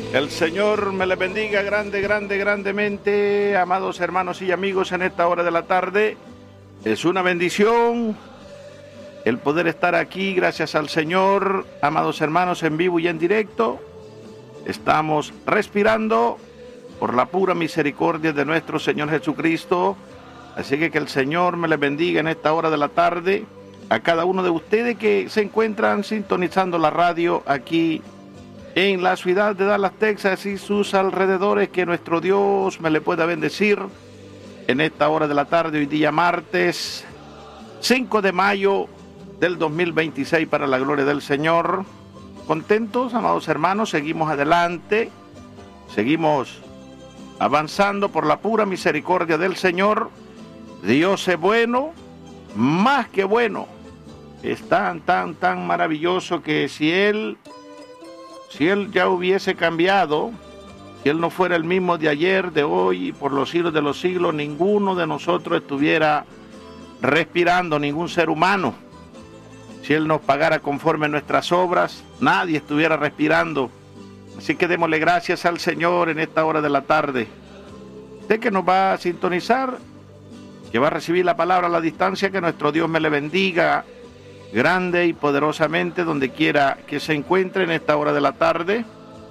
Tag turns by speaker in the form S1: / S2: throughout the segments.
S1: El Señor me les bendiga grandemente, amados hermanos y amigos, en esta hora de la tarde. Es una bendición el poder estar aquí, gracias al Señor, amados hermanos, en vivo y en directo. Estamos respirando por la pura misericordia de nuestro Señor Jesucristo. Así que el Señor me les bendiga en esta hora de la tarde. A cada uno de ustedes que se encuentran sintonizando la radio aquí en la ciudad de Dallas, Texas y sus alrededores, que nuestro Dios me le pueda bendecir en esta hora de la tarde, hoy día martes 5 de mayo del 2026, para la gloria del Señor. Contentos, amados hermanos, seguimos adelante, seguimos avanzando por la pura misericordia del Señor. Dios es bueno, más que bueno. Es tan maravilloso que si Él ya hubiese cambiado, si Él no fuera el mismo de ayer, de hoy y por los siglos de los siglos, ninguno de nosotros estuviera respirando, ningún ser humano. Si Él nos pagara conforme a nuestras obras, nadie estuviera respirando. Así que démosle gracias al Señor en esta hora de la tarde. Usted que nos va a sintonizar, que va a recibir la palabra a la distancia, que nuestro Dios me le bendiga grande y poderosamente donde quiera que se encuentre en esta hora de la tarde.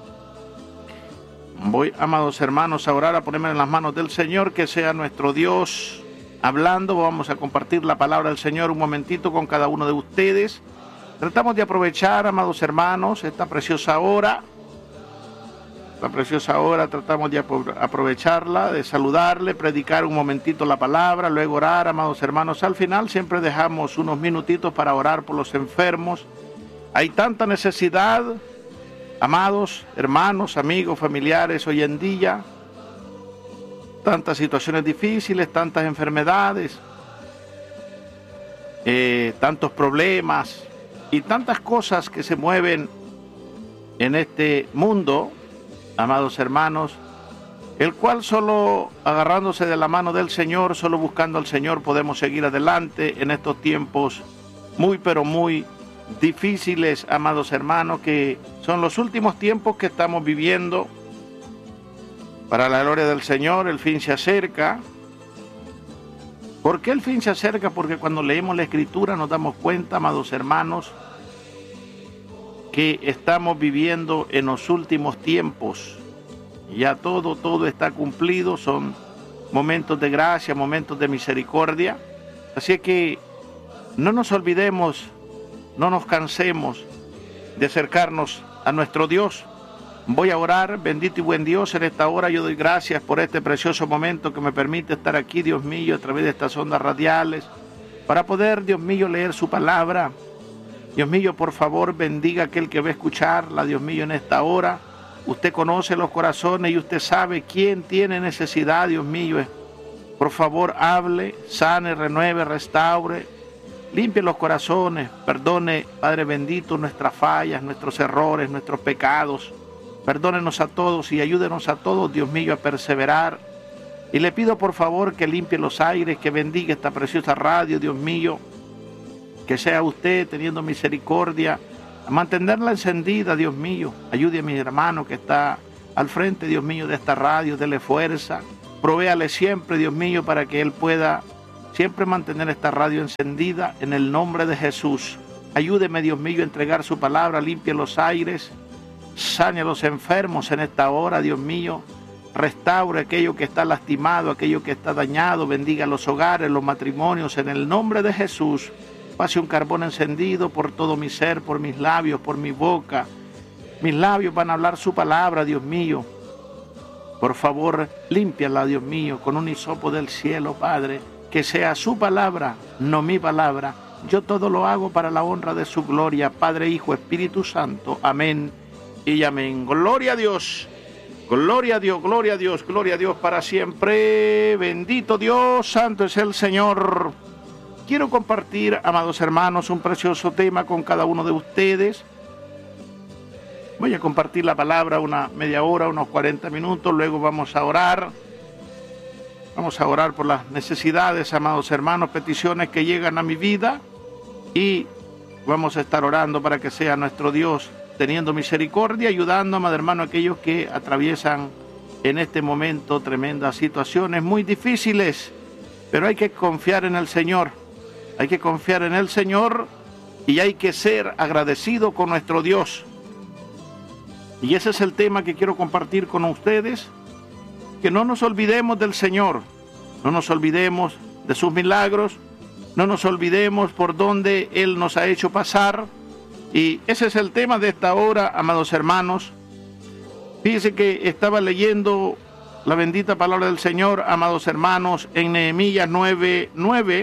S1: Voy, amados hermanos, a orar, a ponerme en las manos del Señor, que sea nuestro Dios hablando. Vamos a compartir la palabra del Señor un momentito con cada uno de ustedes. Tratamos de aprovechar, amados hermanos, esta preciosa hora, tratamos de aprovecharla, de saludarle, predicar un momentito la palabra, luego orar, amados hermanos. Al final siempre dejamos unos minutitos para orar por los enfermos. Hay tanta necesidad, amados hermanos, amigos, familiares, hoy en día, tantas situaciones difíciles, tantas enfermedades, tantos problemas y tantas cosas que se mueven en este mundo, amados hermanos, el cual solo agarrándose de la mano del Señor, solo buscando al Señor, podemos seguir adelante en estos tiempos muy, pero muy difíciles, amados hermanos, que son los últimos tiempos que estamos viviendo. Para la gloria del Señor, el fin se acerca. ¿Por qué el fin se acerca? Porque cuando leemos la Escritura nos damos cuenta, amados hermanos, que estamos viviendo en los últimos tiempos. Ya todo está cumplido, son momentos de gracia, momentos de misericordia. Así que no nos olvidemos, no nos cansemos de acercarnos a nuestro Dios. Voy a orar. Bendito y buen Dios, en esta hora yo doy gracias por este precioso momento que me permite estar aquí, Dios mío, a través de estas ondas radiales, para poder, Dios mío, leer su palabra. Dios mío, por favor, bendiga a aquel que va a escucharla, Dios mío, en esta hora. Usted conoce los corazones y usted sabe quién tiene necesidad, Dios mío. Por favor, hable, sane, renueve, restaure, limpie los corazones, perdone, Padre bendito, nuestras fallas, nuestros errores, nuestros pecados. Perdónenos a todos y ayúdenos a todos, Dios mío, a perseverar. Y le pido, por favor, que limpie los aires, que bendiga esta preciosa radio, Dios mío. Que sea usted teniendo misericordia a mantenerla encendida, Dios mío. Ayude a mi hermano que está al frente, Dios mío, de esta radio, dele fuerza. Provéale siempre, Dios mío, para que él pueda siempre mantener esta radio encendida en el nombre de Jesús. Ayúdeme, Dios mío, a entregar su palabra, limpie los aires, sane a los enfermos en esta hora, Dios mío. Restaure aquello que está lastimado, aquello que está dañado. Bendiga los hogares, los matrimonios, en el nombre de Jesús. Pase un carbón encendido por todo mi ser, por mis labios, por mi boca. Mis labios van a hablar su palabra, Dios mío. Por favor, límpiala, Dios mío, con un hisopo del cielo, Padre. Que sea su palabra, no mi palabra. Yo todo lo hago para la honra de su gloria. Padre, Hijo, Espíritu Santo. Amén y amén. Gloria a Dios. Gloria a Dios, gloria a Dios, gloria a Dios para siempre. Bendito Dios, santo es el Señor. Quiero compartir, amados hermanos, un precioso tema con cada uno de ustedes. Voy a compartir la palabra una media hora, unos 40 minutos, luego vamos a orar. Vamos a orar por las necesidades, amados hermanos, peticiones que llegan a mi vida, y vamos a estar orando para que sea nuestro Dios teniendo misericordia, ayudando, amado hermano, a aquellos que atraviesan en este momento tremendas situaciones muy difíciles, pero hay que confiar en el Señor, hay que confiar en el Señor y hay que ser agradecido con nuestro Dios. Y ese es el tema que quiero compartir con ustedes, que no nos olvidemos del Señor, no nos olvidemos de sus milagros, no nos olvidemos por donde Él nos ha hecho pasar. Y ese es el tema de esta hora, amados hermanos. Fíjense que estaba leyendo la bendita palabra del Señor, amados hermanos, en Nehemías 9:9.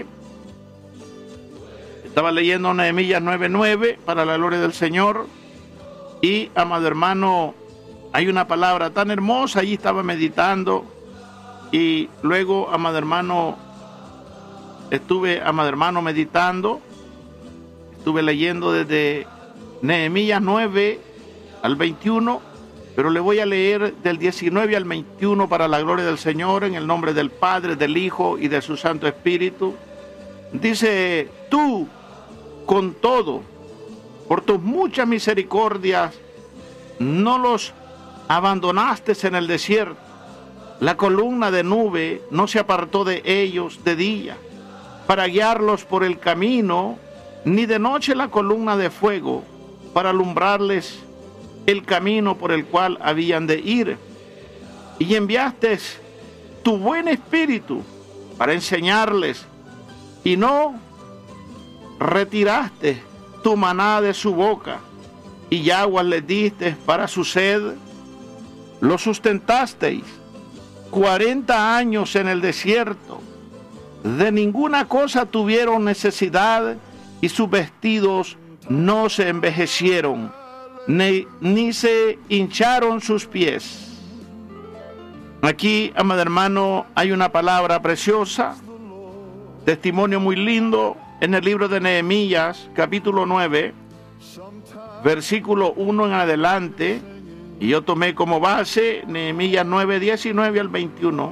S1: Estaba leyendo Nehemías 9:9 para la gloria del Señor. Y, amado hermano, hay una palabra tan hermosa, allí estaba meditando. Y luego, amado hermano, estuve meditando. Estuve leyendo desde Nehemías 9 al 21, pero le voy a leer del 19 al 21 para la gloria del Señor, en el nombre del Padre, del Hijo y de su Santo Espíritu. Dice: tú, con todo, por tus muchas misericordias, no los abandonaste en el desierto. La columna de nube no se apartó de ellos de día, para guiarlos por el camino, ni de noche la columna de fuego, para alumbrarles el camino por el cual habían de ir. Y enviaste tu buen espíritu para enseñarles, y no retiraste tu maná de su boca, y aguas les diste para su sed. Lo sustentasteis 40 años en el desierto. De ninguna cosa tuvieron necesidad, y sus vestidos no se envejecieron, ni se hincharon sus pies. Aquí, amado hermano, hay una palabra preciosa, testimonio muy lindo, en el libro de Nehemías, capítulo 9, versículo 1 en adelante, y yo tomé como base Nehemías 9, 19 al 21,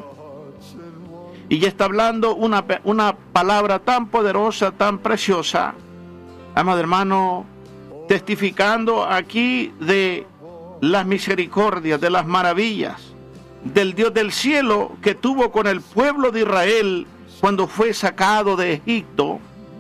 S1: y ya está hablando una palabra tan poderosa, tan preciosa, amado hermano, testificando aquí de las misericordias, de las maravillas, del Dios del cielo que tuvo con el pueblo de Israel cuando fue sacado de Egipto.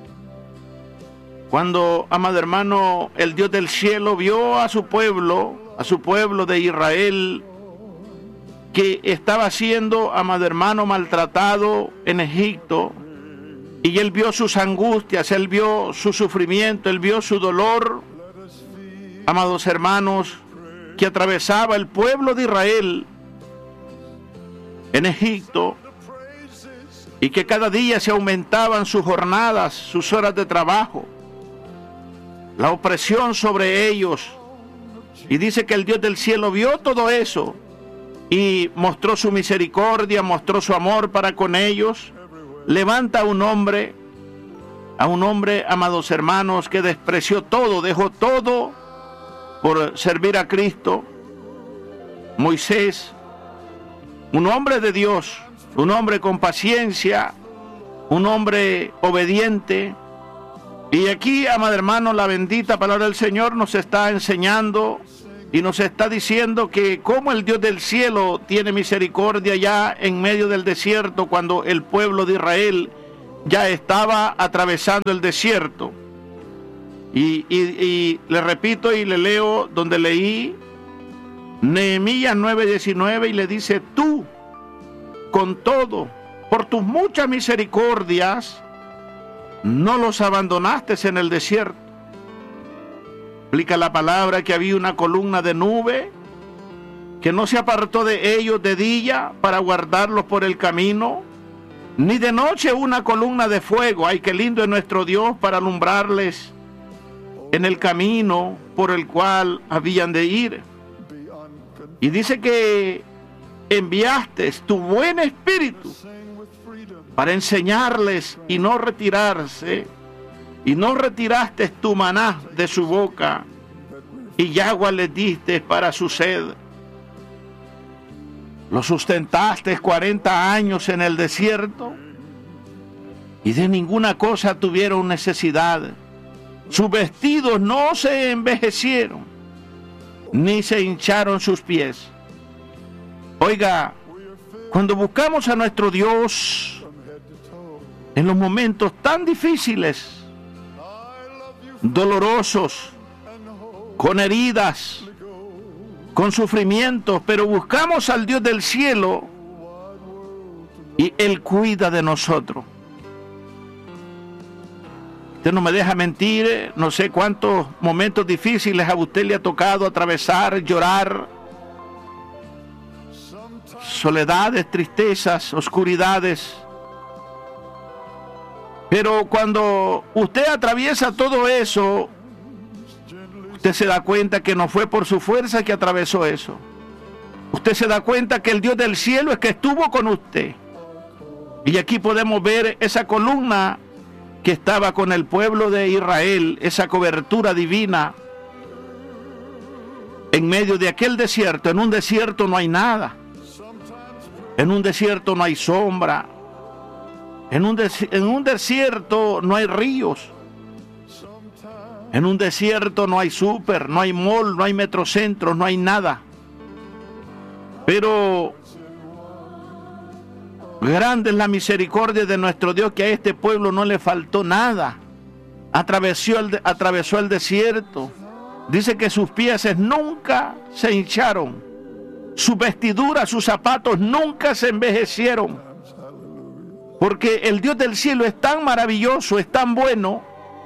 S1: Cuando, amado hermano, el Dios del cielo vio a su pueblo de Israel, que estaba siendo, amado hermano, maltratado en Egipto, y él vio sus angustias, él vio su sufrimiento, él vio su dolor, amados hermanos, que atravesaba el pueblo de Israel en Egipto, y que cada día se aumentaban sus jornadas, sus horas de trabajo, la opresión sobre ellos. Y dice que el Dios del cielo vio todo eso y mostró su misericordia, mostró su amor para con ellos. Levanta a un hombre, amados hermanos, que despreció todo, dejó todo por servir a Cristo. Moisés, un hombre de Dios, un hombre con paciencia, un hombre obediente. Y aquí, amado hermano, la bendita palabra del Señor nos está enseñando y nos está diciendo que como el Dios del cielo tiene misericordia ya en medio del desierto, cuando el pueblo de Israel ya estaba atravesando el desierto. Y le repito y le leo donde leí Nehemías 9:19, y le dice: tú, con todo, por tus muchas misericordias, no los abandonaste en el desierto. Explica la palabra que había una columna de nube que no se apartó de ellos de día para guardarlos por el camino, ni de noche una columna de fuego. Ay, qué lindo es nuestro Dios para alumbrarles en el camino por el cual habían de ir. Y dice que enviaste tu buen espíritu para enseñarles y no retirarse, y no retiraste tu maná de su boca, y agua les diste para su sed. Los sustentaste 40 años en el desierto, y de ninguna cosa tuvieron necesidad. Sus vestidos no se envejecieron, ni se hincharon sus pies. Oiga, cuando buscamos a nuestro Dios en los momentos tan difíciles, dolorosos, con heridas, con sufrimientos, pero buscamos al Dios del cielo y Él cuida de nosotros. Usted no me deja mentir, no sé cuántos momentos difíciles a usted le ha tocado atravesar, llorar, soledades, tristezas, oscuridades. Pero cuando usted atraviesa todo eso, usted se da cuenta que no fue por su fuerza que atravesó eso. Usted se da cuenta que el Dios del cielo es que estuvo con usted. Y aquí podemos ver esa columna que estaba con el pueblo de Israel, esa cobertura divina en medio de aquel desierto. En un desierto no hay nada. En un desierto no hay sombra. En un desierto no hay ríos. En un desierto no hay súper, no hay mall, no hay metrocentros, no hay nada. Pero grande es la misericordia de nuestro Dios, que a este pueblo no le faltó nada. Atravesó el desierto. Dice que sus pies nunca se hincharon. Sus vestiduras, sus zapatos nunca se envejecieron. Porque el Dios del cielo es tan maravilloso, es tan bueno.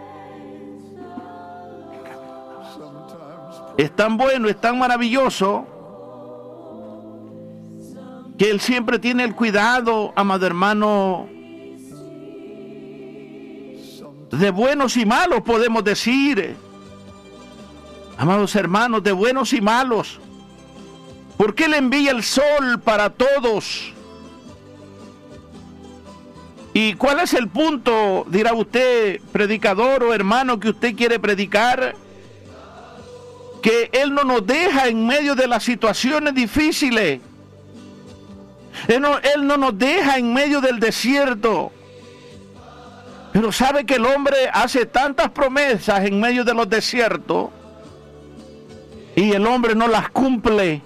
S1: Es tan bueno, es tan maravilloso, que Él siempre tiene el cuidado, amado hermano, de buenos y malos, podemos decir. Amados hermanos, de buenos y malos. Porque Él envía el sol para todos. ¿Y cuál es el punto, dirá usted, predicador o hermano, que usted quiere predicar? Que Él no nos deja en medio de las situaciones difíciles. Él no nos deja en medio del desierto. Pero sabe que el hombre hace tantas promesas en medio de los desiertos y el hombre no las cumple.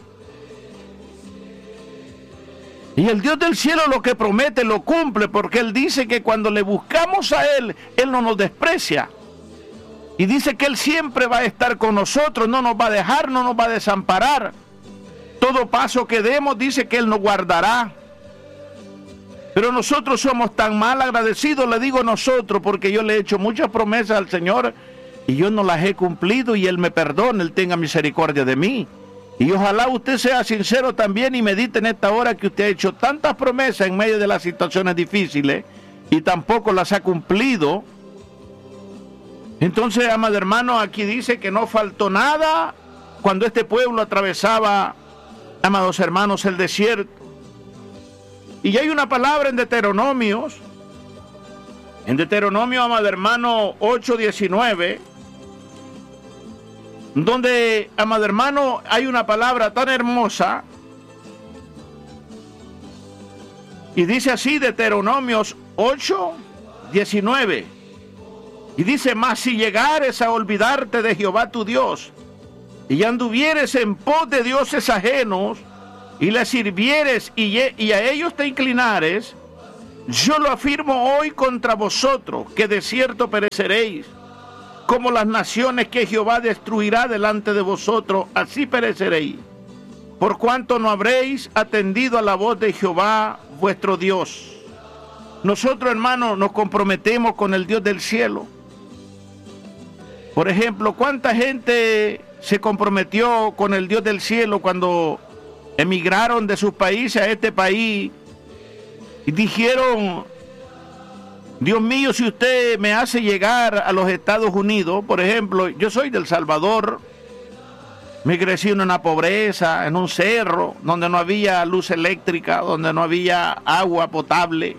S1: Y el Dios del cielo lo que promete lo cumple, porque Él dice que cuando le buscamos a Él, Él no nos desprecia. Y dice que Él siempre va a estar con nosotros, no nos va a dejar, no nos va a desamparar. Todo paso que demos dice que Él nos guardará. Pero nosotros somos tan mal agradecidos, le digo nosotros, porque yo le he hecho muchas promesas al Señor y yo no las he cumplido, y Él me perdone, Él tenga misericordia de mí. Y ojalá usted sea sincero también y medite en esta hora que usted ha hecho tantas promesas en medio de las situaciones difíciles y tampoco las ha cumplido. Entonces, amado hermano, aquí dice que no faltó nada cuando este pueblo atravesaba, amados hermanos, el desierto. Y hay una palabra en Deuteronomio, amado hermano, 8:19, donde, amado hermano, hay una palabra tan hermosa, y dice así, Deuteronomios 8:19, y dice: mas si llegares a olvidarte de Jehová tu Dios, y anduvieres en pos de dioses ajenos, y les sirvieres y a ellos te inclinares, yo lo afirmo hoy contra vosotros, que de cierto pereceréis, como las naciones que Jehová destruirá delante de vosotros, así pereceréis, por cuanto no habréis atendido a la voz de Jehová vuestro Dios. Nosotros, hermanos, nos comprometemos con el Dios del cielo. Por ejemplo, ¿cuánta gente se comprometió con el Dios del cielo cuando emigraron de sus países a este país y dijeron: Dios mío, si usted me hace llegar a los Estados Unidos? Por ejemplo, yo soy del Salvador, me crecí en una pobreza, en un cerro, donde no había luz eléctrica, donde no había agua potable.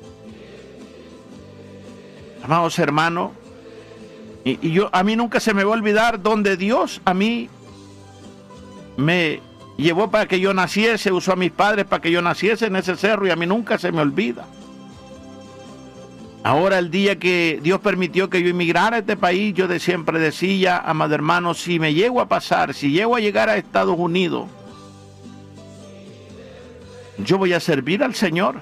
S1: Amados hermanos, a mí nunca se me va a olvidar donde Dios a mí me llevó para que yo naciese, usó a mis padres para que yo naciese en ese cerro, y a mí nunca se me olvida. Ahora, el día que Dios permitió que yo emigrara a este país, yo siempre decía, amado hermano, si me llego a pasar, si llego a llegar a Estados Unidos, yo voy a servir al Señor.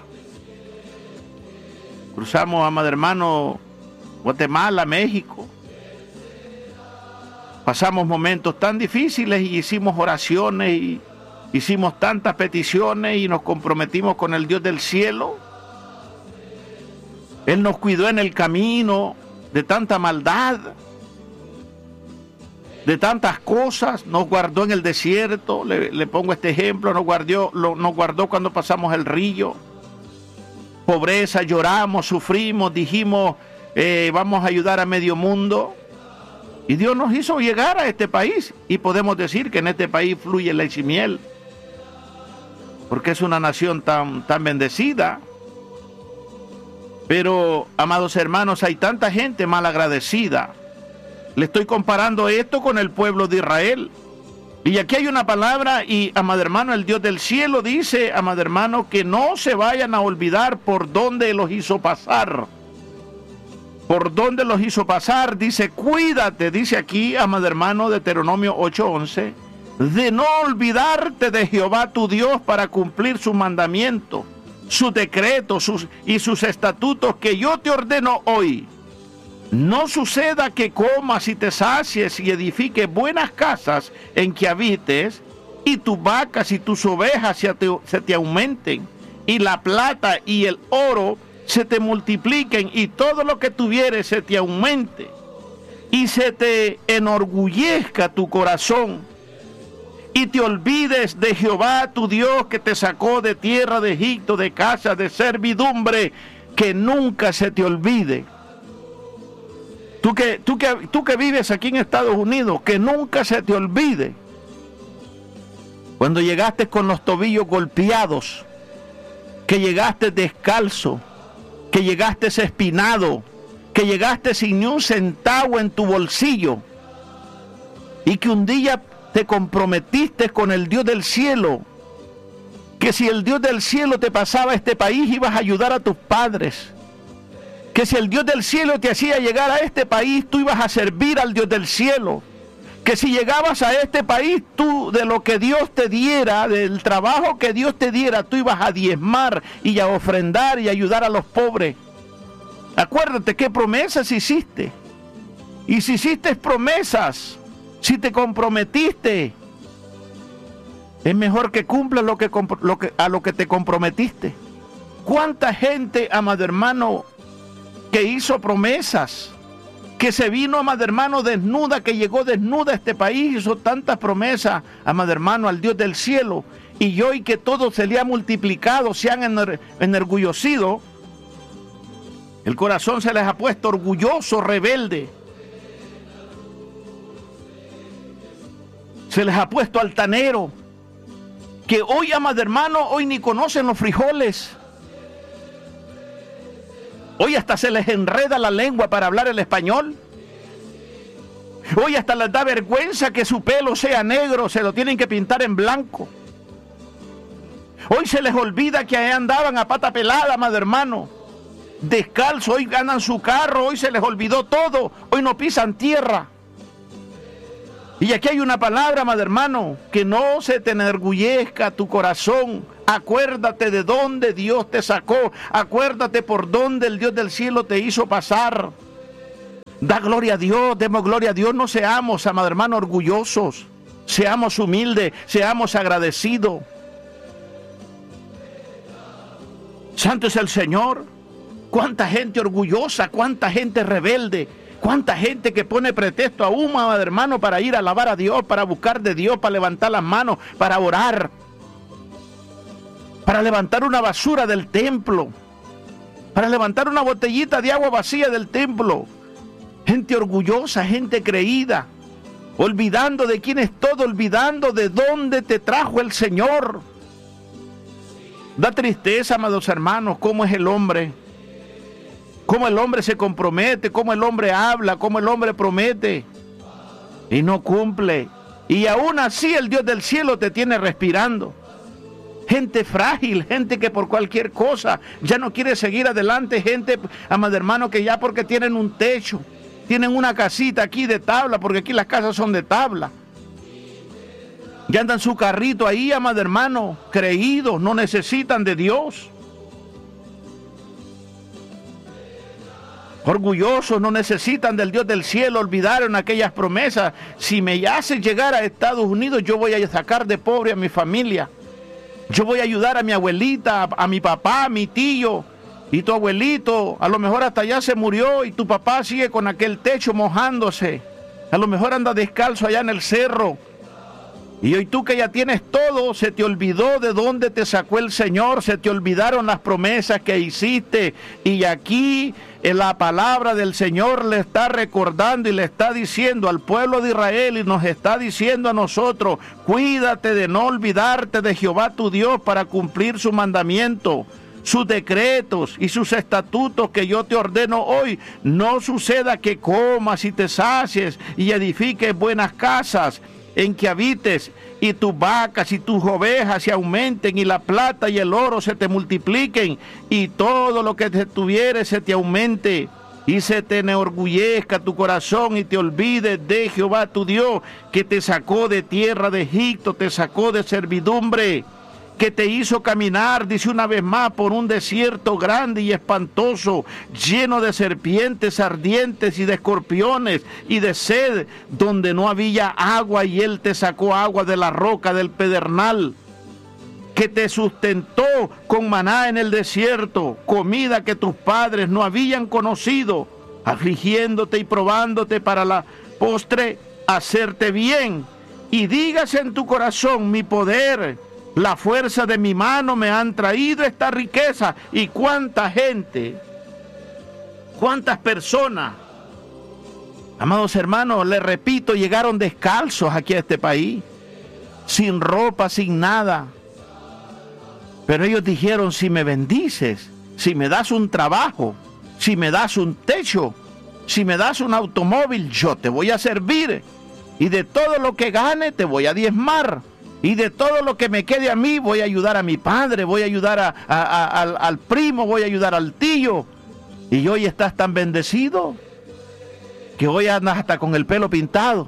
S1: Cruzamos, amado hermano, Guatemala, México. Pasamos momentos tan difíciles y hicimos oraciones y hicimos tantas peticiones y nos comprometimos con el Dios del cielo. Él nos cuidó en el camino de tanta maldad, de tantas cosas, nos guardó en el desierto. Le pongo este ejemplo, nos guardó cuando pasamos el río. Pobreza, lloramos, sufrimos, dijimos, vamos a ayudar a medio mundo. Y Dios nos hizo llegar a este país, y podemos decir que en este país fluye leche y miel, porque es una nación tan bendecida. Pero, amados hermanos, hay tanta gente malagradecida. Le estoy comparando esto con el pueblo de Israel. Y aquí hay una palabra, y, amado hermano, el Dios del cielo dice, amado hermano, que no se vayan a olvidar por dónde los hizo pasar. ¿Por dónde los hizo pasar? Dice, cuídate, dice aquí, amado hermano, Deuteronomio 8:11, de no olvidarte de Jehová tu Dios para cumplir su mandamiento, sus decretos y sus estatutos que yo te ordeno hoy. No suceda que comas y te sacies y edifiques buenas casas en que habites, y tus vacas y tus ovejas se te aumenten, y la plata y el oro se te multipliquen, y todo lo que tuvieres se te aumente, y se te enorgullezca tu corazón, y te olvides de Jehová tu Dios, que te sacó de tierra de Egipto, de casa de servidumbre, que nunca se te olvide. Tú que vives aquí en Estados Unidos, que nunca se te olvide cuando llegaste con los tobillos golpeados, que llegaste descalzo, que llegaste espinado, que llegaste sin ni un centavo en tu bolsillo, y que un día te comprometiste con el Dios del cielo, que si el Dios del cielo te pasaba a este país, ibas a ayudar a tus padres, que si el Dios del cielo te hacía llegar a este país, tú ibas a servir al Dios del cielo, que si llegabas a este país, tú, de lo que Dios te diera, del trabajo que Dios te diera, tú ibas a diezmar y a ofrendar y a ayudar a los pobres. Acuérdate qué promesas hiciste. Y si hiciste promesas, si te comprometiste, es mejor que cumplas a lo que te comprometiste. ¿Cuánta gente, amado hermano, que hizo promesas, que se vino, amado hermano, desnuda, que llegó desnuda a este país, hizo tantas promesas, amado hermano, al Dios del cielo, y hoy que todo se le ha multiplicado, se han enorgullecido, el corazón se les ha puesto orgulloso, rebelde, se les ha puesto altanero, que hoy, amado hermano, hoy ni conocen los frijoles. Hoy hasta se les enreda la lengua para hablar el español. Hoy hasta les da vergüenza que su pelo sea negro, se lo tienen que pintar en blanco. Hoy se les olvida que andaban a pata pelada, amado hermano, descalzo. Hoy ganan su carro, hoy se les olvidó todo, hoy no pisan tierra. Y aquí hay una palabra, amado hermano, que no se te enorgullezca tu corazón. Acuérdate de dónde Dios te sacó. Acuérdate por dónde el Dios del cielo te hizo pasar. Da gloria a Dios, demos gloria a Dios. No seamos, amado hermano, orgullosos. Seamos humildes, seamos agradecidos. Santo es el Señor. Cuánta gente orgullosa, cuánta gente rebelde. Cuánta gente que pone pretexto aún, amado hermano, para ir a alabar a Dios, para buscar de Dios, para levantar las manos, para orar, para levantar una basura del templo, para levantar una botellita de agua vacía del templo. Gente orgullosa, gente creída, olvidando de quién es todo, olvidando de dónde te trajo el Señor. Da tristeza, amados hermanos, cómo es el hombre. Cómo el hombre se compromete, cómo el hombre habla, cómo el hombre promete y no cumple. Y aún así el Dios del cielo te tiene respirando. gente frágil, gente que por cualquier cosa ya no quiere seguir adelante, gente, amado hermano, que ya porque tienen un techo, tienen una casita aquí de tabla, porque aquí las casas son de tabla, ya andan su carrito ahí, amado hermano, creídos, no necesitan de Dios. Orgullosos, no necesitan del Dios del cielo, olvidaron aquellas promesas. Si me hacen llegar a Estados Unidos, yo voy a sacar de pobre a mi familia. Yo voy a ayudar a mi abuelita, a mi papá, a mi tío. Y tu abuelito, a lo mejor hasta allá se murió y tu papá sigue con aquel techo mojándose. A lo mejor anda descalzo allá en el cerro. Y hoy tú que ya tienes todo, se te olvidó de dónde te sacó el Señor, se te olvidaron las promesas que hiciste. Y aquí en la palabra del Señor le está recordando y le está diciendo al pueblo de Israel y nos está diciendo a nosotros: cuídate de no olvidarte de Jehová tu Dios para cumplir su mandamiento, sus decretos y sus estatutos que yo te ordeno hoy. No suceda que comas y te sacies y edifiques buenas casas en que habites, y tus vacas y tus ovejas se aumenten, y la plata y el oro se te multipliquen, y todo lo que te tuviere se te aumente, y se te enorgullezca tu corazón, y te olvides de Jehová tu Dios, que te sacó de tierra de Egipto, te sacó de servidumbre, que te hizo caminar, dice una vez más, por un desierto grande y espantoso, lleno de serpientes ardientes y de escorpiones y de sed, donde no había agua, y Él te sacó agua de la roca del pedernal, que te sustentó con maná en el desierto, comida que tus padres no habían conocido, afligiéndote y probándote para la postre hacerte bien. Y digas en tu corazón: mi poder, la fuerza de mi mano me han traído esta riqueza. Y cuánta gente, cuántas personas, amados hermanos, les repito, llegaron descalzos aquí a este país, sin ropa, sin nada. Pero ellos dijeron: si me bendices, si me das un trabajo, si me das un techo, si me das un automóvil, yo te voy a servir. Y de todo lo que gane te voy a diezmar. Y de todo lo que me quede a mí, voy a ayudar a mi padre, voy a ayudar al primo, voy a ayudar al tío. Y hoy estás tan bendecido que hoy andas hasta con el pelo pintado.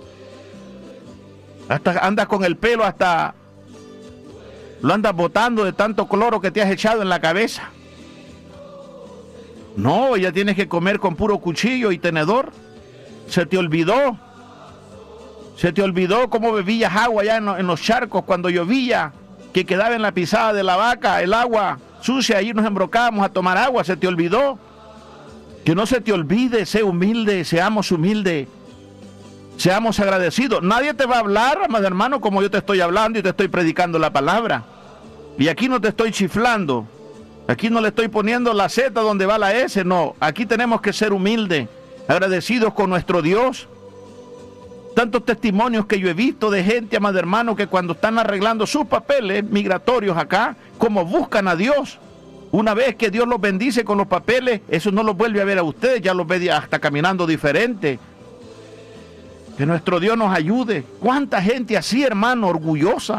S1: Hasta andas con el pelo, hasta lo andas botando de tanto cloro que te has echado en la cabeza. No, ya tienes que comer con puro cuchillo y tenedor. Se te olvidó. Se te olvidó cómo bebías agua allá en los charcos cuando llovía, que quedaba en la pisada de la vaca el agua sucia, ahí nos embrocábamos a tomar agua. Se te olvidó. Que no se te olvide, sé humilde, seamos humildes, seamos agradecidos. Nadie te va a hablar, amado hermano, como yo te estoy hablando y te estoy predicando la palabra. Y aquí no te estoy chiflando, aquí no le estoy poniendo la Z donde va la S, no. Aquí tenemos que ser humildes, agradecidos con nuestro Dios. Tantos testimonios que yo he visto de gente, amado hermano, que cuando están arreglando sus papeles migratorios acá, como buscan a Dios. Una vez que Dios los bendice con los papeles, eso no los vuelve a ver a ustedes, ya los ve hasta caminando diferente. Que nuestro Dios nos ayude. ¿Cuánta gente así, hermano, orgullosa?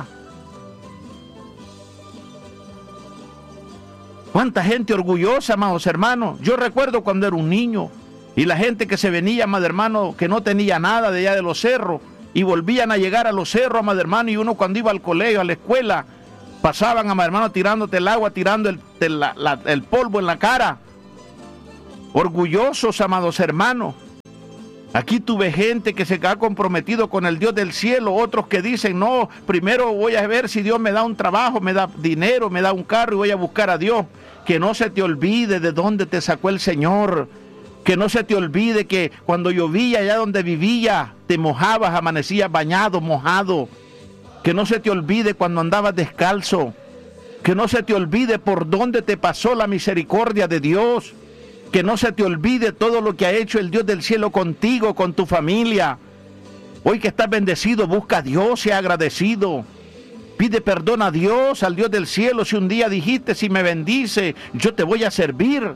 S1: ¿Cuánta gente orgullosa, amados hermanos? Yo recuerdo cuando era un niño, y la gente que se venía, amado hermano, que no tenía nada de allá de los cerros, y volvían a llegar a los cerros, amado hermano, y uno cuando iba al colegio, a la escuela, pasaban, amado hermano, tirándote el agua, tirando el polvo en la cara. Orgullosos, amados hermanos. Aquí tuve gente que se ha comprometido con el Dios del cielo, otros que dicen: no, primero voy a ver si Dios me da un trabajo, me da dinero, me da un carro y voy a buscar a Dios. Que no se te olvide de dónde te sacó el Señor. Que no se te olvide que cuando llovía allá donde vivía, te mojabas, amanecías bañado, mojado. Que no se te olvide cuando andabas descalzo. Que no se te olvide por dónde te pasó la misericordia de Dios. Que no se te olvide todo lo que ha hecho el Dios del cielo contigo, con tu familia. Hoy que estás bendecido, busca a Dios, sea agradecido. Pide perdón a Dios, al Dios del cielo, si un día dijiste: si me bendice, yo te voy a servir.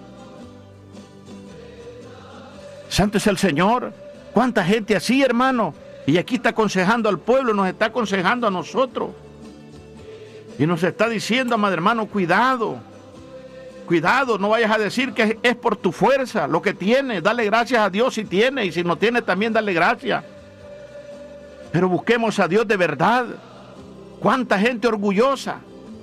S1: Santo es el Señor. ¿Cuánta gente así, hermano? Y aquí está aconsejando al pueblo, nos está aconsejando a nosotros. Y nos está diciendo, amado hermano, cuidado, cuidado, no vayas a decir que es por tu fuerza lo que tienes. Dale gracias a Dios si tienes, y si no tienes también dale gracias. Pero busquemos a Dios de verdad. ¿Cuánta gente orgullosa?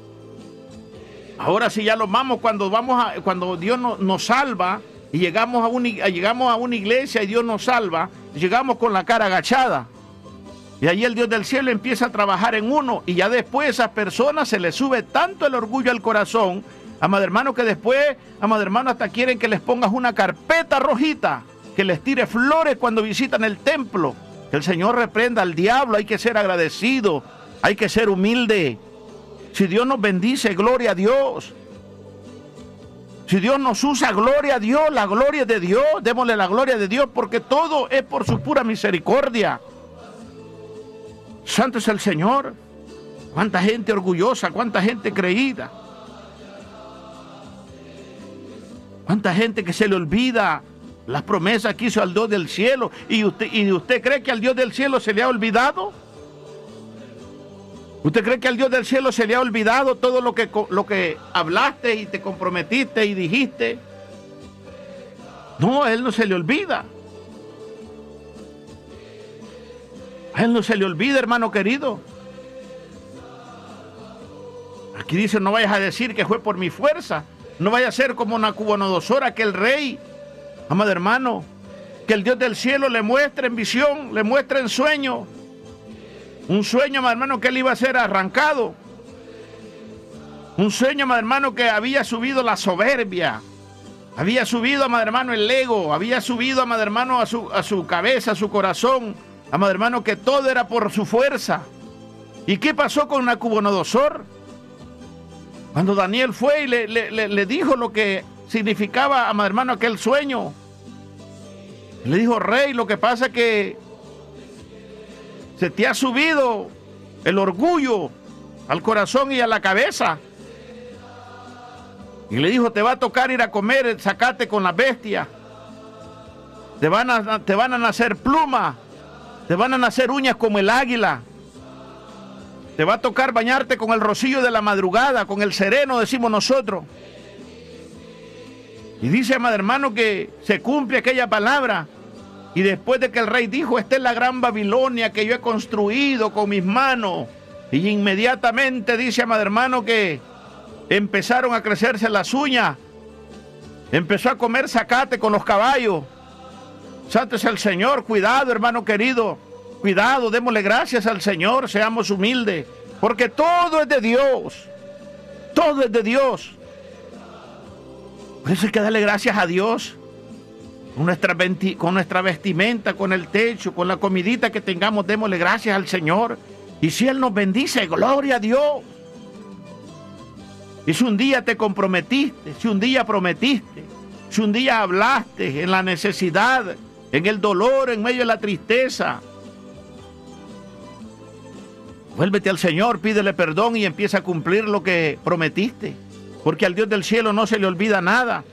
S1: Ahora sí ya lo vamos cuando Dios nos salva y llegamos a una iglesia y Dios nos salva, llegamos con la cara agachada. Y ahí el Dios del cielo empieza a trabajar en uno, y ya después a esas personas se les sube tanto el orgullo al corazón, amado hermano, que después, amado hermano, hasta quieren que les pongas una carpeta rojita, que les tire flores cuando visitan el templo. Que el Señor reprenda al diablo. Hay que ser agradecido, hay que ser humilde. Si Dios nos bendice, gloria a Dios. Si Dios nos usa, gloria a Dios, la gloria es de Dios. Démosle la gloria de Dios, porque todo es por su pura misericordia. Santo es el Señor. Cuánta gente orgullosa, cuánta gente creída, cuánta gente que se le olvida las promesas que hizo al Dios del cielo. ¿Y usted cree que al Dios del cielo se le ha olvidado? ¿Usted cree que al Dios del cielo se le ha olvidado todo lo que hablaste y te comprometiste y dijiste? No, a Él no se le olvida. A Él no se le olvida, hermano querido. Aquí dice, no vayas a decir que fue por mi fuerza. No vaya a ser como Nabucodonosor, aquel rey, amado hermano, que el Dios del cielo le muestre en visión, le muestre en sueño. Un sueño, amado hermano, que él iba a ser arrancado. Un sueño, amado hermano, que había subido la soberbia. Había subido, amado hermano, el ego. Había subido, amado hermano, a su cabeza, a su corazón. Amado hermano, que todo era por su fuerza. ¿Y qué pasó con Nabucodonosor? Cuando Daniel fue y le dijo lo que significaba, amado hermano, aquel sueño. Le dijo, rey, lo que pasa es que se te ha subido el orgullo al corazón y a la cabeza. Y le dijo, te va a tocar ir a comer el zacate con las bestias. Te van a nacer plumas. Te van a nacer uñas como el águila. Te va a tocar bañarte con el rocío de la madrugada, con el sereno, decimos nosotros. Y dice, amado hermano, que se cumple aquella palabra. Y después de que el rey dijo, esta es la gran Babilonia que yo he construido con mis manos. Y inmediatamente dice, amado hermano, que empezaron a crecerse las uñas. Empezó a comer zacate con los caballos. Santo es el Señor. Cuidado, hermano querido. Cuidado, démosle gracias al Señor. Seamos humildes. Porque todo es de Dios. Todo es de Dios. Por eso hay que darle gracias a Dios. Con nuestra vestimenta, con el techo, con la comidita que tengamos, démosle gracias al Señor. Y si Él nos bendice, gloria a Dios. Y si un día te comprometiste, si un día prometiste, si un día hablaste en la necesidad, en el dolor, en medio de la tristeza, vuélvete al Señor, pídele perdón y empieza a cumplir lo que prometiste. Porque al Dios del cielo no se le olvida nada.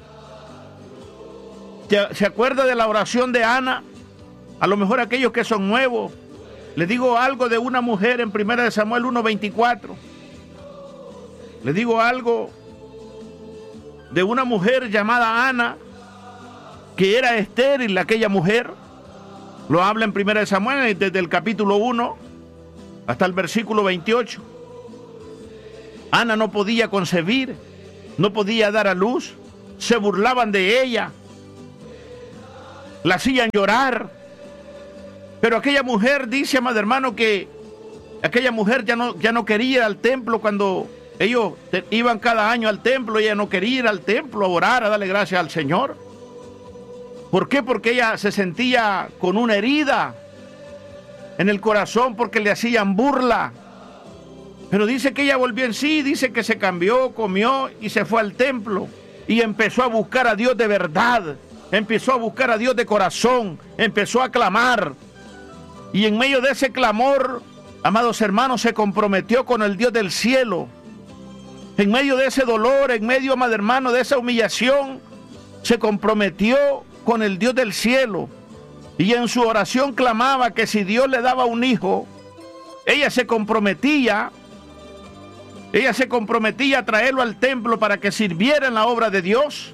S1: ¿Se acuerda de la oración de Ana? A lo mejor aquellos que son nuevos. Le digo algo de una mujer en 1 Samuel 1:24. Le digo algo de una mujer llamada Ana, que era estéril aquella mujer. Lo habla en 1 Samuel desde el capítulo 1 hasta el versículo 28. Ana no podía concebir, no podía dar a luz, se burlaban de ella, la hacían llorar. Pero aquella mujer, dice, amado hermano, que aquella mujer ya no quería ir al templo. Cuando ellos iban cada año al templo, ella no quería ir al templo a orar, a darle gracias al Señor. ¿Por qué? Porque ella se sentía con una herida en el corazón porque le hacían burla. Pero dice que ella volvió en sí, dice que se cambió, comió y se fue al templo y empezó a buscar a Dios de verdad. Empezó a buscar a Dios de corazón, empezó a clamar. Y en medio de ese clamor, amados hermanos, se comprometió con el Dios del cielo. En medio de ese dolor, en medio, amado hermano, de esa humillación, se comprometió con el Dios del cielo. Y en su oración clamaba que si Dios le daba un hijo, ella se comprometía Ella se comprometía a traerlo al templo para que sirviera en la obra de Dios.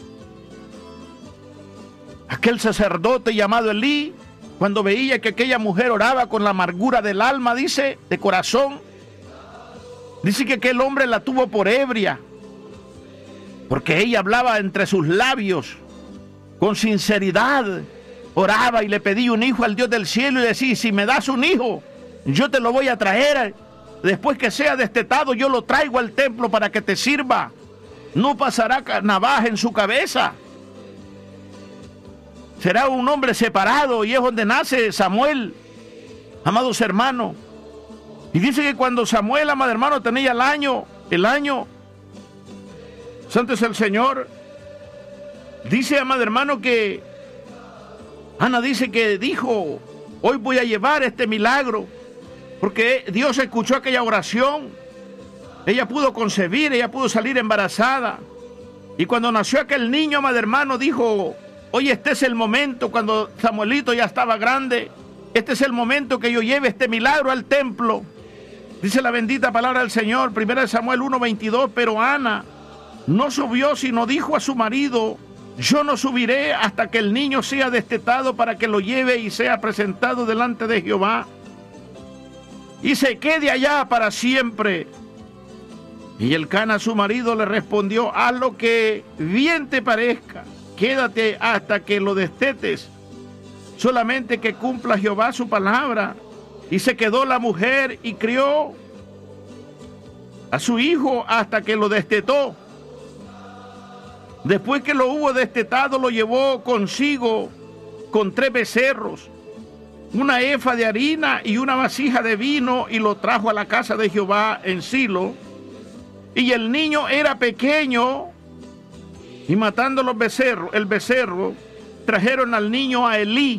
S1: Aquel sacerdote llamado Elí, cuando veía que aquella mujer oraba con la amargura del alma, dice, de corazón, dice que aquel hombre la tuvo por ebria, porque ella hablaba entre sus labios, con sinceridad, oraba y le pedía un hijo al Dios del cielo y decía, si me das un hijo, yo te lo voy a traer. Después que sea destetado, yo lo traigo al templo para que te sirva. No pasará navaja en su cabeza. Será un hombre separado, y es donde nace Samuel, amados hermanos. Y dice que cuando Samuel, amado hermano, tenía el año, santo es el Señor, dice, amado hermano, que Ana dice que dijo, hoy voy a llevar este milagro, porque Dios escuchó aquella oración. Ella pudo concebir, ella pudo salir embarazada. Y cuando nació aquel niño, amado hermano, dijo, hoy este es el momento, cuando Samuelito ya estaba grande, este es el momento que yo lleve este milagro al templo. Dice la bendita palabra del Señor, 1 Samuel 1:22, pero Ana no subió, sino dijo a su marido, yo no subiré hasta que el niño sea destetado para que lo lleve y sea presentado delante de Jehová y se quede allá para siempre. Y Elcana, su marido, le respondió, haz lo que bien te parezca, quédate hasta que lo destetes, solamente que cumpla Jehová su palabra. Y se quedó la mujer y crió a su hijo hasta que lo destetó. Después que lo hubo destetado, lo llevó consigo con 3 becerros, una efa de harina y una vasija de vino, y lo trajo a la casa de Jehová en Silo. Y el niño era pequeño, y matando el becerro, trajeron al niño a Elí.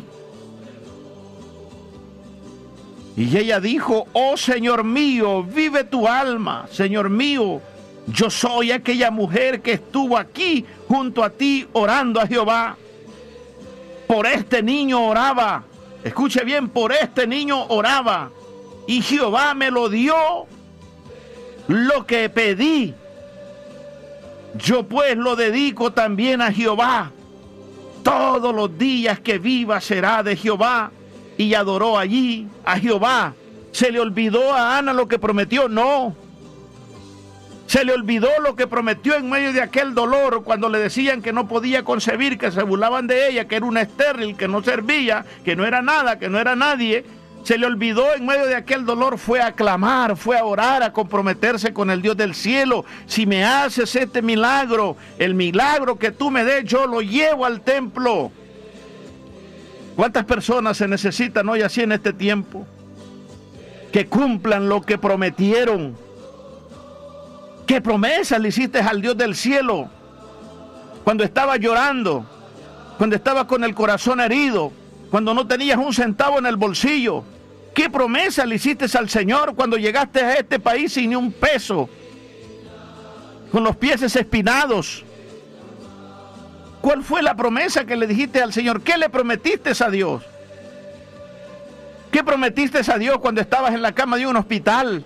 S1: Y ella dijo, oh Señor mío, vive tu alma, Señor mío, yo soy aquella mujer que estuvo aquí junto a ti orando a Jehová. Por este niño oraba, escuche bien, por este niño oraba, y Jehová me lo dio lo que pedí. Yo pues lo dedico también a Jehová. Todos los días que viva será de Jehová. Y adoró allí a Jehová. ¿Se le olvidó a Ana lo que prometió? No. Se le olvidó lo que prometió en medio de aquel dolor, cuando le decían que no podía concebir, que se burlaban de ella, que era una estéril, que no servía, que no era nada, que no era nadie. Se le olvidó en medio de aquel dolor, fue a clamar, fue a orar, a comprometerse con el Dios del cielo. Si me haces este milagro, el milagro que tú me des, yo lo llevo al templo. ¿Cuántas personas se necesitan hoy así en este tiempo? Que cumplan lo que prometieron. ¿Qué promesa le hiciste al Dios del cielo? Cuando estaba llorando, cuando estaba con el corazón herido, cuando no tenías un centavo en el bolsillo. ¿Qué promesa le hiciste al Señor cuando llegaste a este país sin ni un peso? Con los pies espinados. ¿Cuál fue la promesa que le dijiste al Señor? ¿Qué le prometiste a Dios? ¿Qué prometiste a Dios cuando estabas en la cama de un hospital?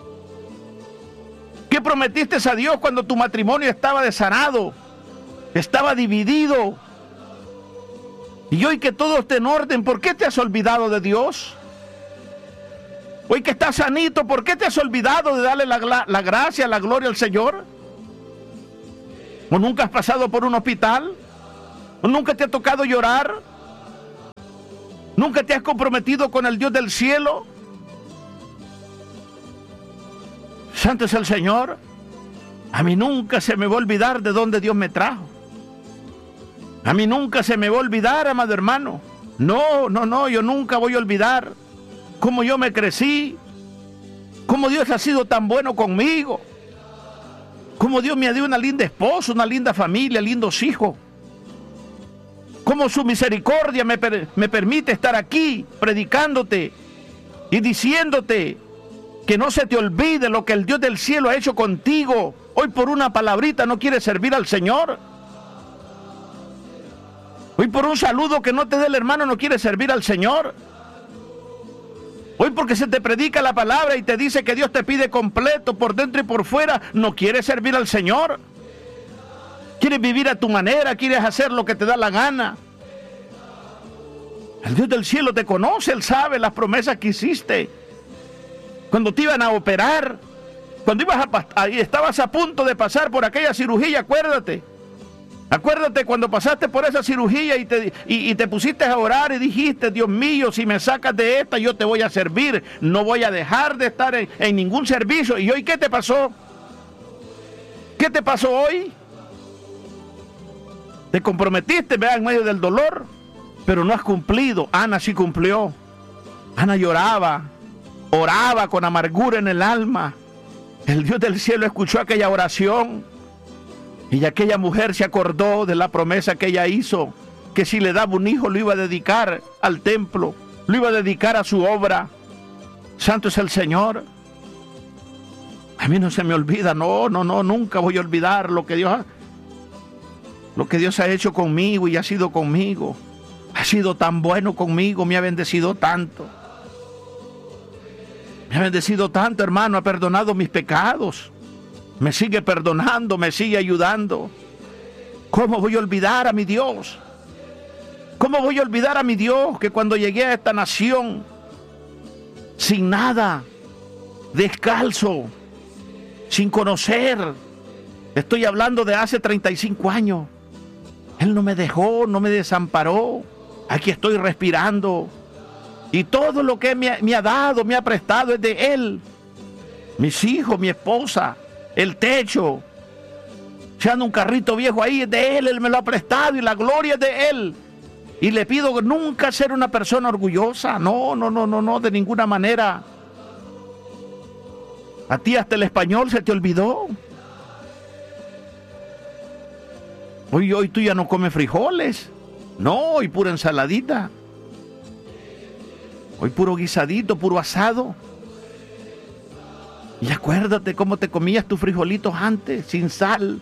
S1: ¿Qué prometiste a Dios cuando tu matrimonio estaba desanado, estaba dividido? Y hoy que todo está en orden, ¿por qué te has olvidado de Dios? Hoy que estás sanito, ¿por qué te has olvidado de darle la gracia, la gloria al Señor? ¿O nunca has pasado por un hospital? ¿O nunca te ha tocado llorar? ¿Nunca te has comprometido con el Dios del cielo? Santo es el Señor. A mí nunca se me va a olvidar de dónde Dios me trajo. A mí nunca se me va a olvidar, amado hermano. No, yo nunca voy a olvidar cómo yo me crecí, cómo Dios ha sido tan bueno conmigo, cómo Dios me dio una linda esposa, una linda familia, lindos hijos. Cómo su misericordia me permite estar aquí predicándote y diciéndote que no se te olvide lo que el Dios del cielo ha hecho contigo. Hoy por una palabrita no quieres servir al Señor. Hoy por un saludo que no te dé el hermano no quieres servir al Señor. Hoy porque se te predica la palabra y te dice que Dios te pide completo por dentro y por fuera, no quieres servir al Señor. Quieres vivir a tu manera, quieres hacer lo que te da la gana. El Dios del cielo te conoce, Él sabe las promesas que hiciste. Cuando te iban a operar, cuando estabas a punto de pasar por aquella cirugía, acuérdate. Acuérdate cuando pasaste por esa cirugía y te pusiste a orar y dijiste, Dios mío, si me sacas de esta, yo te voy a servir. No voy a dejar de estar en ningún servicio. ¿Y hoy qué te pasó? ¿Qué te pasó hoy? Te comprometiste, vea, en medio del dolor, pero no has cumplido. Ana sí cumplió. Ana lloraba, oraba con amargura en el alma. El Dios del cielo escuchó aquella oración. Y aquella mujer se acordó de la promesa que ella hizo, que si le daba un hijo lo iba a dedicar al templo, lo iba a dedicar a su obra. Santo es el Señor. A mí no se me olvida, no, nunca voy a olvidar lo que Dios ha hecho conmigo y ha sido conmigo. Ha sido tan bueno conmigo, me ha bendecido tanto. Me ha bendecido tanto, hermano, ha perdonado mis pecados. Me sigue perdonando, me sigue ayudando. ¿Cómo voy a olvidar a mi Dios? ¿Cómo voy a olvidar a mi Dios que cuando llegué a esta nación, sin nada, descalzo, sin conocer, estoy hablando de hace 35 años, Él no me dejó, no me desamparó, aquí estoy respirando, y todo lo que me ha dado, me ha prestado es de Él, mis hijos, mi esposa, el techo, si anda un carrito viejo ahí, es de Él me lo ha prestado y la gloria es de Él. Y le pido nunca ser una persona orgullosa, no, de ninguna manera. A ti hasta el español se te olvidó. Hoy tú ya no comes frijoles, no, hoy pura ensaladita, hoy puro guisadito, puro asado. Y acuérdate cómo te comías tus frijolitos antes, sin sal.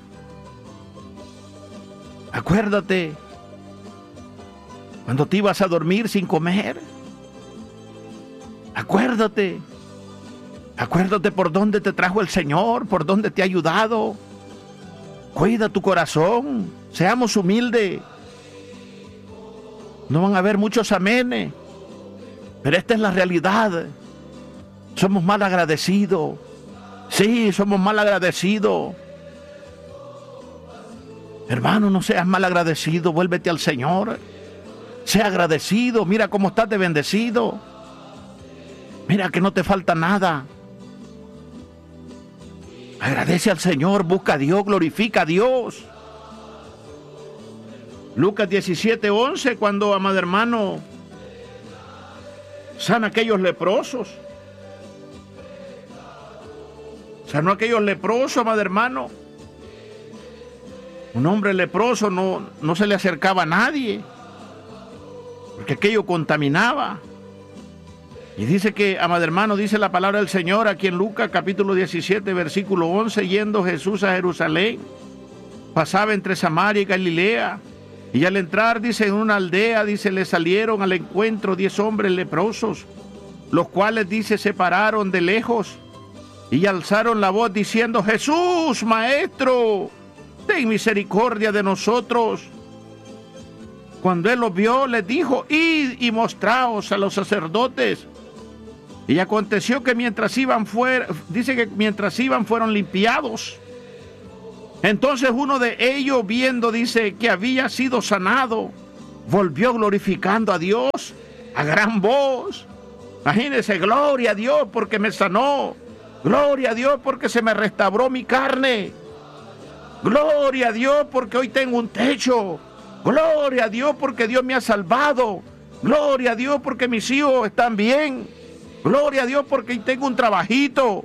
S1: Acuérdate cuando te ibas a dormir sin comer. Acuérdate por dónde te trajo el Señor, por dónde te ha ayudado. Cuida tu corazón, seamos humildes. No van a haber muchos amenes, pero esta es la realidad. Somos mal agradecidos. Sí, somos mal agradecidos. Hermano, no seas mal agradecido, vuélvete al Señor. Sea agradecido, mira cómo estás de bendecido. Mira que no te falta nada. Agradece al Señor, busca a Dios, glorifica a Dios. Lucas 17:11, cuando, amado hermano, sana aquellos leprosos. Sanó a aquellos leprosos, amado hermano. Un hombre leproso no se le acercaba a nadie, porque aquello contaminaba. Y dice que, amado hermano, dice la palabra del Señor aquí en Lucas capítulo 17, versículo 11, yendo Jesús a Jerusalén, pasaba entre Samaria y Galilea, y al entrar, dice, en una aldea, dice, le salieron al encuentro 10 hombres leprosos, los cuales, dice, se pararon de lejos y alzaron la voz diciendo: Jesús, Maestro, ten misericordia de nosotros. Cuando él los vio, les dijo: id y mostraos a los sacerdotes. Y aconteció que mientras iban fueron limpiados. Entonces uno de ellos, viendo, dice, que había sido sanado, volvió glorificando a Dios a gran voz. Imagínense, gloria a Dios porque me sanó. Gloria a Dios porque se me restauró mi carne. Gloria a Dios porque hoy tengo un techo. Gloria a Dios porque Dios me ha salvado. Gloria a Dios porque mis hijos están bien. Gloria a Dios porque tengo un trabajito.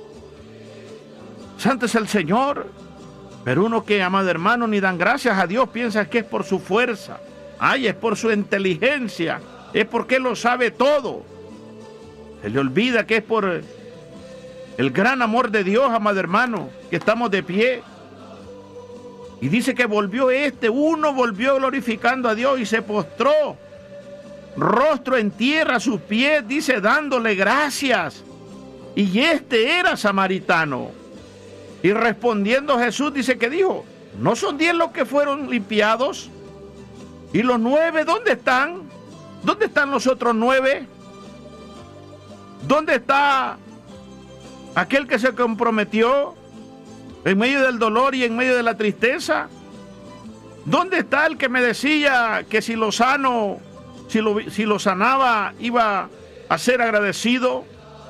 S1: Santo es el Señor. Pero uno que, amado hermano, ni dan gracias a Dios, piensa que es por su fuerza. Ay, es por su inteligencia. Es porque Él lo sabe todo. Se le olvida que es por el gran amor de Dios, amado hermano, que estamos de pie. Y dice que uno volvió glorificando a Dios y se postró rostro en tierra a sus pies, dice, dándole gracias. Y este era samaritano. Y respondiendo Jesús, dice que dijo, ¿no son 10 los que fueron limpiados? ¿Y los 9 dónde están? ¿Dónde están los otros 9? ¿Dónde está aquel que se comprometió en medio del dolor y en medio de la tristeza? ¿Dónde está el que me decía que si lo sano, si lo sanaba, iba a ser agradecido?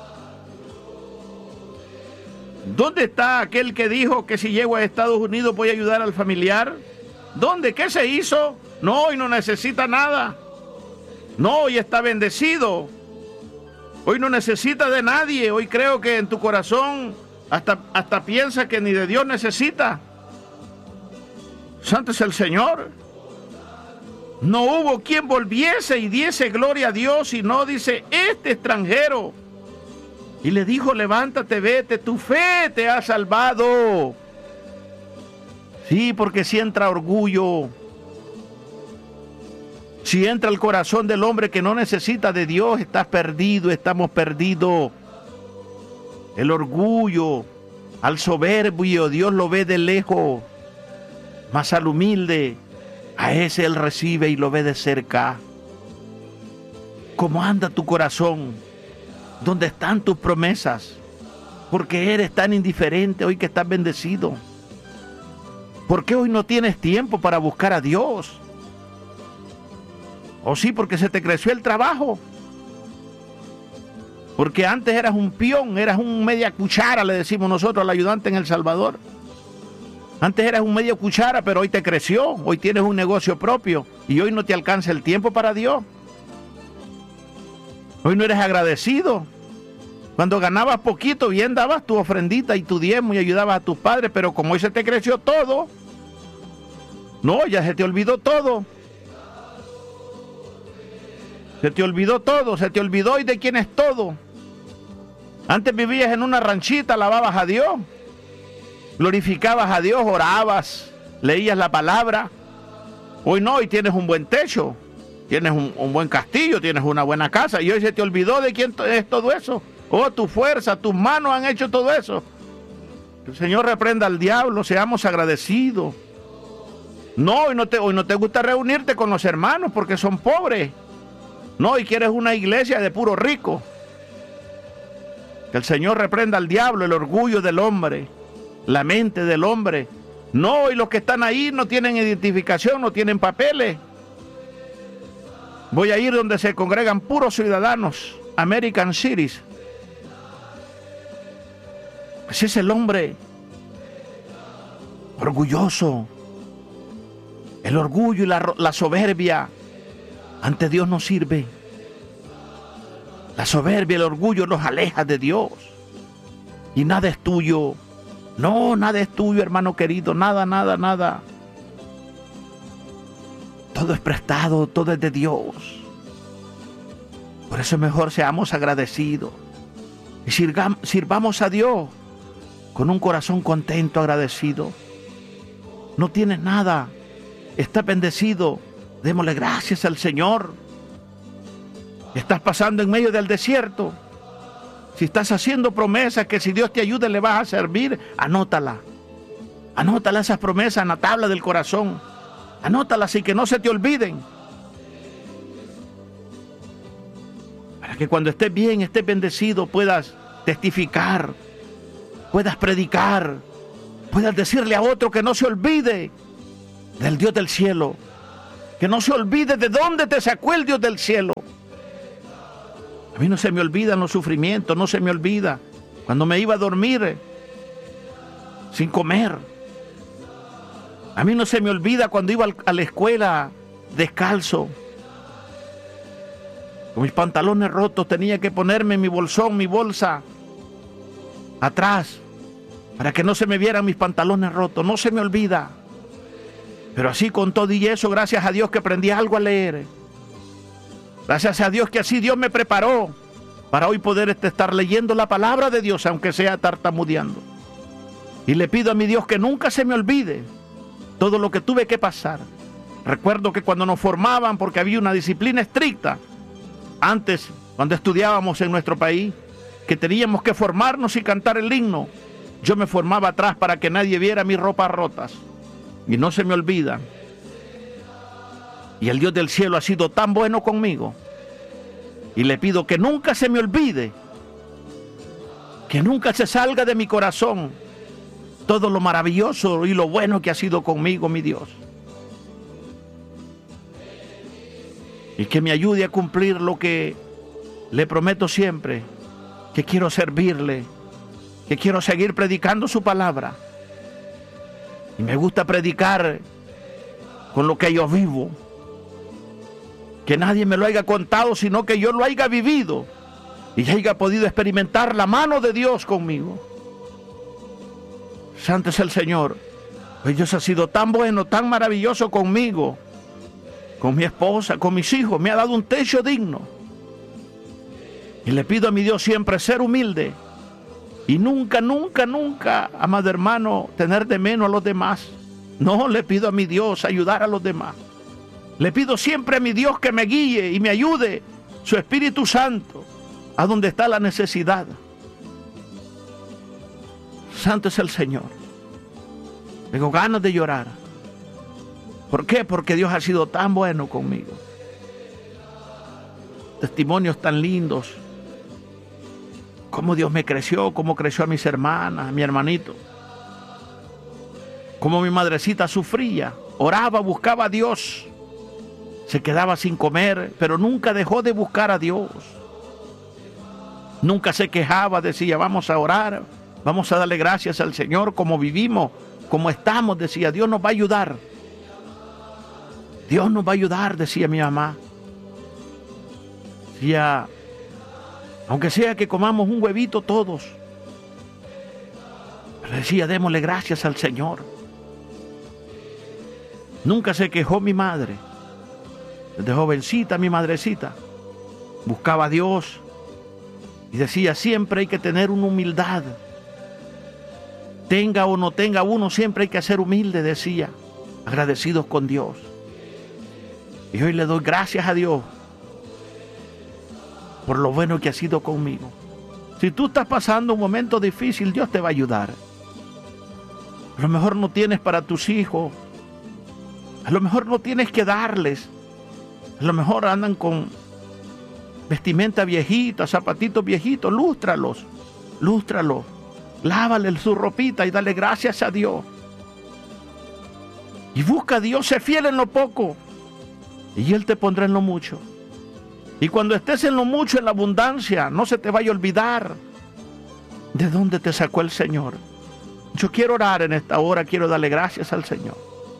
S1: ¿Dónde está aquel que dijo que si llego a Estados Unidos voy a ayudar al familiar? ¿Dónde? ¿Qué se hizo? No, hoy no necesita nada. No, hoy está bendecido. Hoy no necesita de nadie. Hoy creo que en tu corazón hasta piensa que ni de Dios necesita. Santo es el Señor. No hubo quien volviese y diese gloria a Dios, sino dice, este extranjero. Y le dijo, levántate, vete, tu fe te ha salvado. Sí, porque si entra orgullo, si entra el corazón del hombre que no necesita de Dios, estás perdido, estamos perdidos. El orgullo, al soberbio, Dios lo ve de lejos, mas al humilde, a ese Él recibe y lo ve de cerca. ¿Cómo anda tu corazón? ¿Dónde están tus promesas? ¿Por qué eres tan indiferente hoy que estás bendecido? ¿Por qué hoy no tienes tiempo para buscar a Dios? ¿O sí, porque se te creció el trabajo? Porque antes eras un peón, eras un media cuchara, le decimos nosotros al ayudante en El Salvador. Antes eras un medio cuchara, pero hoy te creció, hoy tienes un negocio propio y hoy no te alcanza el tiempo para Dios. Hoy no eres agradecido. Cuando ganabas poquito, bien dabas tu ofrendita y tu diezmo y ayudabas a tus padres, pero como hoy se te creció todo, no, ya se te olvidó todo. Se te olvidó todo, se te olvidó hoy de quién es todo. Antes vivías en una ranchita, alababas a Dios, glorificabas a Dios, orabas, leías la palabra. Hoy no, hoy tienes un buen techo, tienes un buen castillo, tienes una buena casa y hoy se te olvidó de quién es todo eso. Oh, tu fuerza, tus manos han hecho todo eso. El Señor reprenda al diablo, seamos agradecidos. No, hoy no te gusta reunirte con los hermanos porque son pobres. No, y quieres una iglesia de puro rico. Que el Señor reprenda al diablo, el orgullo del hombre, la mente del hombre. No, y los que están ahí no tienen identificación, no tienen papeles. Voy a ir donde se congregan puros ciudadanos, American Cities. Ese es el hombre orgulloso. El orgullo y la soberbia ante Dios no sirve. La soberbia y el orgullo nos aleja de Dios. Y nada es tuyo. No, nada es tuyo, hermano querido. Nada, nada, nada. Todo es prestado, todo es de Dios. Por eso mejor seamos agradecidos. Y sirvamos a Dios con un corazón contento, agradecido. No tienes nada. Estás bendecido. Démosle gracias al Señor. Estás pasando en medio del desierto. Si estás haciendo promesas que si Dios te ayuda le vas a servir, anótala. Anótala esas promesas en la tabla del corazón. Anótalas y que no se te olviden. Para que cuando estés bien, estés bendecido, puedas testificar, puedas predicar, puedas decirle a otro que no se olvide del Dios del cielo. Que no se olvide de dónde te sacó el Dios del cielo. A mí no se me olvidan los sufrimientos, no se me olvida cuando me iba a dormir sin comer. A mí no se me olvida cuando iba a la escuela descalzo. Con mis pantalones rotos tenía que ponerme mi bolsón, mi bolsa atrás para que no se me vieran mis pantalones rotos. No se me olvida. Pero así con todo y eso, gracias a Dios que aprendí algo a leer. Gracias a Dios que así Dios me preparó para hoy poder estar leyendo la palabra de Dios, aunque sea tartamudeando. Y le pido a mi Dios que nunca se me olvide todo lo que tuve que pasar. Recuerdo que cuando nos formaban, porque había una disciplina estricta, Antes, cuando estudiábamos en nuestro país, que teníamos que formarnos y cantar el himno, yo me formaba atrás para que nadie viera mis ropas rotas. Y no se me olvida. Y el Dios del cielo ha sido tan bueno conmigo. Y le pido que nunca se me olvide, que nunca se salga de mi corazón todo lo maravilloso y lo bueno que ha sido conmigo, mi Dios. Y que me ayude a cumplir lo que le prometo siempre, que quiero servirle, que quiero seguir predicando su palabra. Y me gusta predicar con lo que yo vivo. Que nadie me lo haya contado, sino que yo lo haya vivido y haya podido experimentar la mano de Dios conmigo. Santo es el Señor. Pues Dios ha sido tan bueno, tan maravilloso conmigo, con mi esposa, con mis hijos. Me ha dado un techo digno. Y le pido a mi Dios siempre ser humilde. Y nunca, nunca, nunca, amado hermano, tener de menos a los demás. No, le pido a mi Dios ayudar a los demás. Le pido siempre a mi Dios que me guíe y me ayude, su Espíritu Santo, a donde está la necesidad. Santo es el Señor. Tengo ganas de llorar. ¿Por qué? Porque Dios ha sido tan bueno conmigo. Testimonios tan lindos. Cómo Dios me creció, cómo creció a mis hermanas, a mi hermanito. Cómo mi madrecita sufría, oraba, buscaba a Dios. Se quedaba sin comer, pero nunca dejó de buscar a Dios. Nunca se quejaba, decía, vamos a orar, vamos a darle gracias al Señor, como vivimos, como estamos, decía, Dios nos va a ayudar. Dios nos va a ayudar, decía mi mamá. Decía, aunque sea que comamos un huevito todos. Pero decía, démosle gracias al Señor. Nunca se quejó mi madre. Desde jovencita, mi madrecita buscaba a Dios y decía, siempre hay que tener una humildad. Tenga o no tenga uno, siempre hay que ser humilde, decía, agradecidos con Dios. Y hoy le doy gracias a Dios por lo bueno que ha sido conmigo. Si tú estás pasando un momento difícil, Dios te va a ayudar. A lo mejor no tienes para tus hijos, a lo mejor no tienes que darles. A lo mejor andan con vestimenta viejita, zapatitos viejitos, lústralos, lávale su ropita y dale gracias a Dios. Y busca a Dios, sé fiel en lo poco, y Él te pondrá en lo mucho. Y cuando estés en lo mucho, en la abundancia, no se te vaya a olvidar de dónde te sacó el Señor. Yo quiero orar en esta hora, quiero darle gracias al Señor.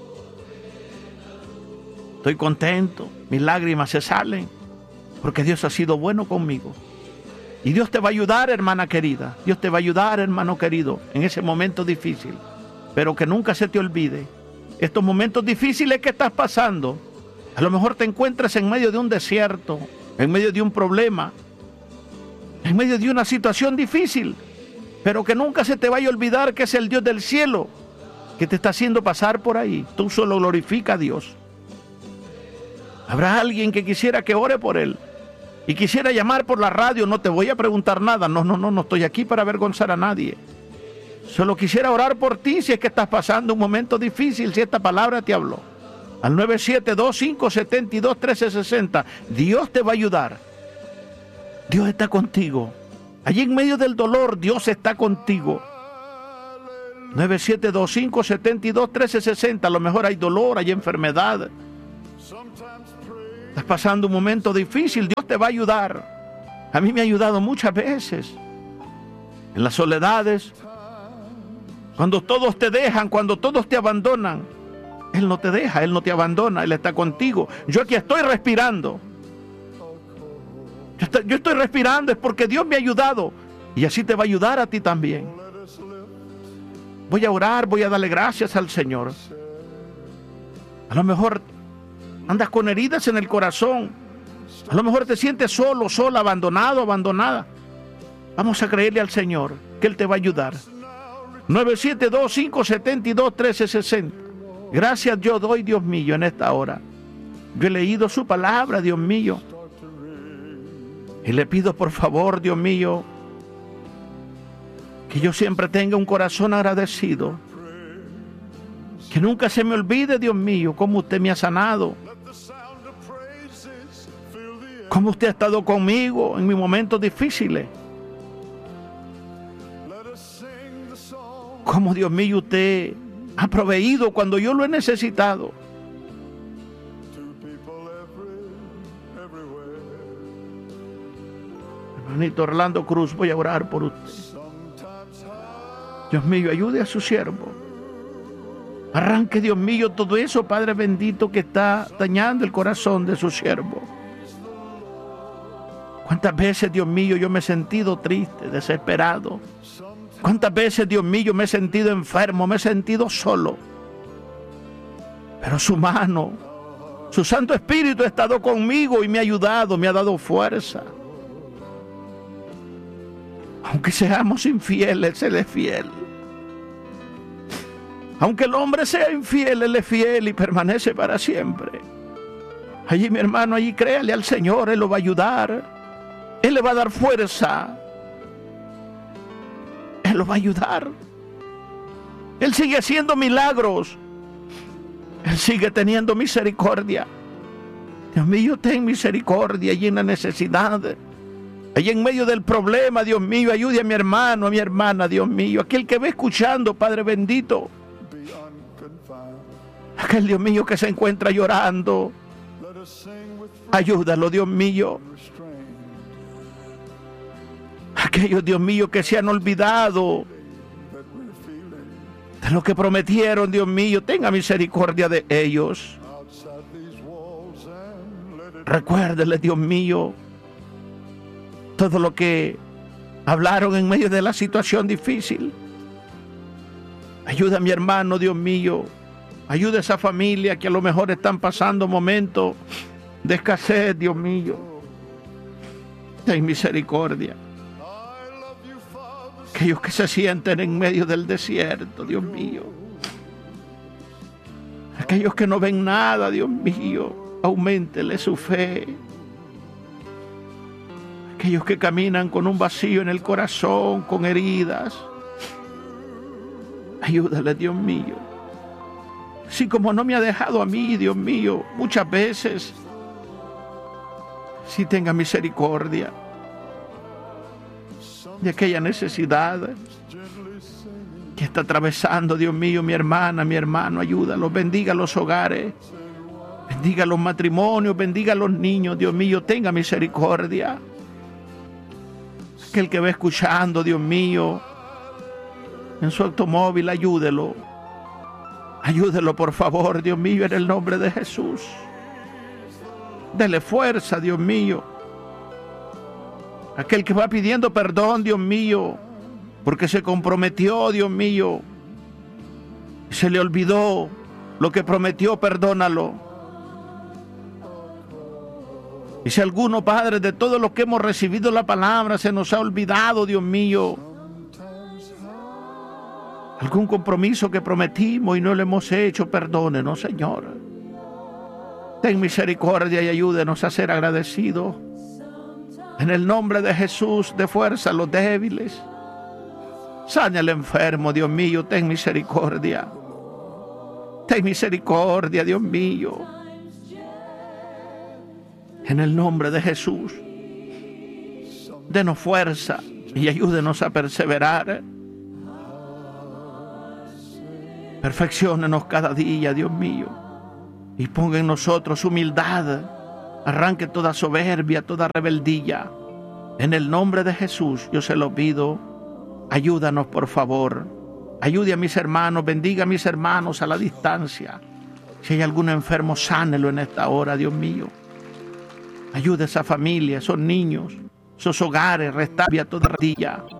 S1: Estoy contento, mis lágrimas se salen, porque Dios ha sido bueno conmigo. Y Dios te va a ayudar, hermana querida. Dios te va a ayudar, hermano querido, en ese momento difícil. Pero que nunca se te olvide, estos momentos difíciles que estás pasando, a lo mejor te encuentras en medio de un desierto, en medio de un problema, en medio de una situación difícil, pero que nunca se te vaya a olvidar que es el Dios del cielo que te está haciendo pasar por ahí. Tú solo glorifica a Dios. Habrá alguien que quisiera que ore por él y quisiera llamar por la radio. No te voy a preguntar nada. No estoy aquí para avergonzar a nadie. Solo quisiera orar por ti si es que estás pasando un momento difícil, si esta palabra te habló. Al 972-572-1360. Dios te va a ayudar. Dios está contigo. Allí en medio del dolor, Dios está contigo. 972-572-1360. A lo mejor hay dolor, hay enfermedad. Estás pasando un momento difícil, Dios te va a ayudar. A mí me ha ayudado muchas veces. En las soledades, cuando todos te dejan, cuando todos te abandonan, Él no te deja, Él no te abandona, Él está contigo. Yo aquí estoy respirando. Yo estoy respirando, es porque Dios me ha ayudado. Y así te va a ayudar a ti también. Voy a orar, voy a darle gracias al Señor. A lo mejor andas con heridas en el corazón. A lo mejor te sientes solo, sola, abandonado, abandonada. Vamos a creerle al Señor que Él te va a ayudar. 972-572-1360. Gracias yo doy, Dios mío, en esta hora. Yo he leído su palabra, Dios mío. Y le pido por favor, Dios mío, que yo siempre tenga un corazón agradecido. Que nunca se me olvide, Dios mío, cómo usted me ha sanado. Cómo usted ha estado conmigo en mis momentos difíciles. Cómo, Dios mío, usted ha proveído cuando yo lo he necesitado. Hermanito Orlando Cruz, voy a orar por usted. Dios mío, ayude a su siervo. Arranque, Dios mío, todo eso, Padre bendito, que está dañando el corazón de su siervo. ¿Cuántas veces, Dios mío, yo me he sentido triste, desesperado? ¿Cuántas veces, Dios mío, me he sentido enfermo, me he sentido solo? Pero su mano, su Santo Espíritu ha estado conmigo y me ha ayudado, me ha dado fuerza. Aunque seamos infieles, Él es fiel. Aunque el hombre sea infiel, Él es fiel y permanece para siempre. Allí, mi hermano, allí créale al Señor, Él lo va a ayudar. Él le va a dar fuerza. Él lo va a ayudar. Él sigue haciendo milagros. Él sigue teniendo misericordia. Dios mío, ten misericordia allí en la necesidad. Allí en medio del problema, Dios mío, ayude a mi hermano, a mi hermana, Dios mío. Aquel que va escuchando, Padre bendito. Aquel, Dios mío, que se encuentra llorando. Ayúdalo, Dios mío. Aquellos, Dios mío, que se han olvidado de lo que prometieron, Dios mío, tenga misericordia de ellos. Recuérdele, Dios mío, todo lo que hablaron en medio de la situación difícil. Ayuda a mi hermano, Dios mío. Ayuda a esa familia que a lo mejor están pasando momentos de escasez, Dios mío. Ten misericordia. Aquellos que se sienten en medio del desierto, Dios mío. Aquellos que no ven nada, Dios mío, auméntele su fe. Aquellos que caminan con un vacío en el corazón, con heridas. Ayúdale, Dios mío. Así como no me ha dejado a mí, Dios mío, muchas veces. Sí, tenga misericordia de aquella necesidad que está atravesando, Dios mío, mi hermana, mi hermano. Ayúdalo, bendiga los hogares, bendiga los matrimonios, bendiga los niños, Dios mío, tenga misericordia. Aquel que va escuchando, Dios mío, en su automóvil, ayúdelo. Ayúdelo, por favor, Dios mío, en el nombre de Jesús. Dele fuerza, Dios mío. Aquel que va pidiendo perdón, Dios mío, porque se comprometió, Dios mío, y se le olvidó lo que prometió, perdónalo. Y si alguno, Padre, de todo lo que hemos recibido la palabra, se nos ha olvidado, Dios mío, algún compromiso que prometimos y no lo hemos hecho, perdónenos, Señor. Ten misericordia y ayúdenos a ser agradecidos. En el nombre de Jesús, de fuerza a los débiles. Sana al enfermo, Dios mío, ten misericordia. Ten misericordia, Dios mío. En el nombre de Jesús, denos fuerza y ayúdenos a perseverar. Perfecciónenos cada día, Dios mío, y ponga en nosotros humildad. Arranque toda soberbia, toda rebeldía. En el nombre de Jesús, yo se lo pido. Ayúdanos, por favor. Ayude a mis hermanos, bendiga a mis hermanos a la distancia. Si hay algún enfermo, sánelo en esta hora, Dios mío. Ayude a esa familia, esos niños, esos hogares, restaure toda rebeldía.